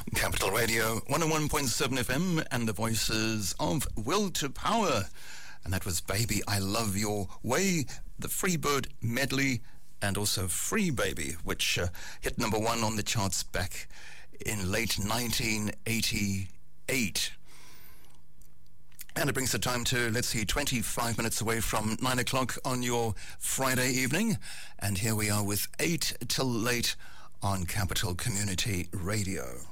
Capital Radio 101.7 FM and the voices of Will to Power. And that was Baby, I Love Your Way, the Freebird medley, and also Free Baby, which hit number one on the charts back in late 1988. And it brings the time to, 25 minutes away from 9 o'clock on your Friday evening. And here we are with 8 till late on Capital Community Radio.